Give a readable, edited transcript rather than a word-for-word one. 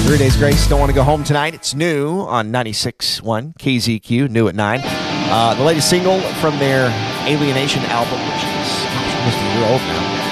3 Days Grace, Don't Want to Go Home Tonight. It's new on 96.1 KZQ, new at 9. The latest single from their Alienation album, which is almost a year old now.